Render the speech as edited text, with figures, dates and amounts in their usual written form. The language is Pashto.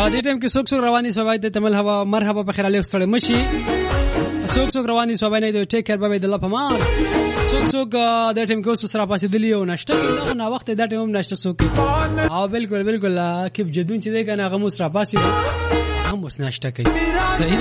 دې ټیم کې څوک رواني سوای د تمل هوا مرحبا په خیر علي سره مشي څوک رواني سوای نه دی ټیک کیر به د الله په مان څوک د ټیم کې اوس سره پاسې دلی او نشته دا نه وخت د ټیم نشته څوک او بالکل کې جدون چې دی کنه غمو سره پاسې هم اوس نشته کوي صحیح